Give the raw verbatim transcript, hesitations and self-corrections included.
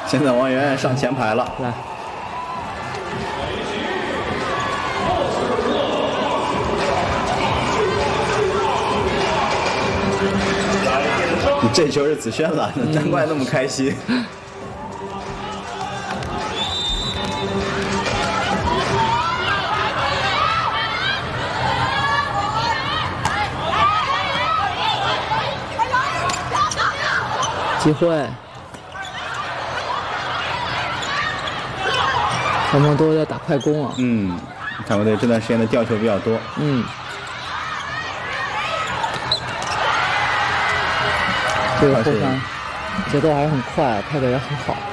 现在王媛媛上前排了， 来。 你这球是子轩拦的，难怪那么开心。 机会，他们都在打快攻啊。 嗯，泰国队这段时间的吊球比较多。 嗯。 这个后防节奏还是很快，拍的也很好。